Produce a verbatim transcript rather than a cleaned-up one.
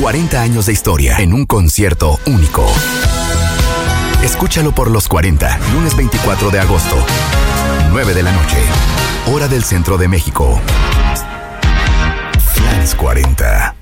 cuarenta años de historia en un concierto único. Escúchalo por Los cuarenta, lunes veinticuatro de agosto, nueve de la noche, hora del centro de México. Flans cuarenta.